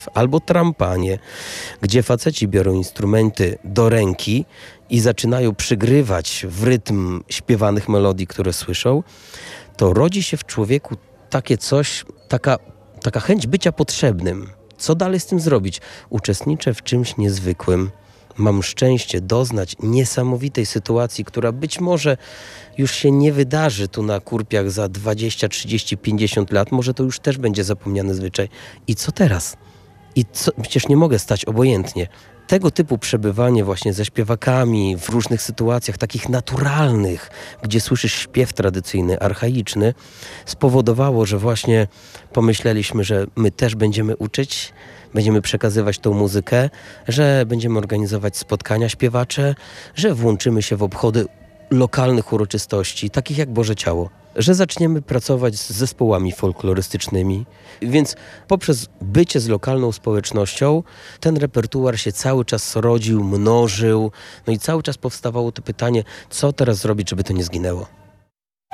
albo trampanie, gdzie faceci biorą instrumenty do ręki i zaczynają przygrywać w rytm śpiewanych melodii, które słyszą, to rodzi się w człowieku takie coś, taka chęć bycia potrzebnym. Co dalej z tym zrobić? Uczestniczę w czymś niezwykłym. Mam szczęście doznać niesamowitej sytuacji, która być może już się nie wydarzy tu na Kurpiach za 20, 30, 50 lat. Może to już też będzie zapomniany zwyczaj. I co teraz? Przecież nie mogę stać obojętnie. Tego typu przebywanie właśnie ze śpiewakami w różnych sytuacjach, takich naturalnych, gdzie słyszysz śpiew tradycyjny, archaiczny, spowodowało, że właśnie pomyśleliśmy, że my też będziemy uczyć, będziemy przekazywać tą muzykę, że będziemy organizować spotkania śpiewacze, że włączymy się w obchody lokalnych uroczystości, takich jak Boże Ciało, że zaczniemy pracować z zespołami folklorystycznymi. Więc poprzez bycie z lokalną społecznością ten repertuar się cały czas rodził, mnożył, no i cały czas powstawało to pytanie, co teraz zrobić, żeby to nie zginęło.